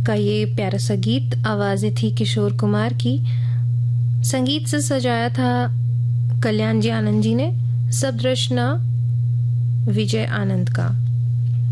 का ये प्यारा सा गीत। आवाज़ें थी किशोर कुमार की, संगीत से सजाया था कल्याण जी आनंद जी ने, शब्द रचना विजय आनंद का।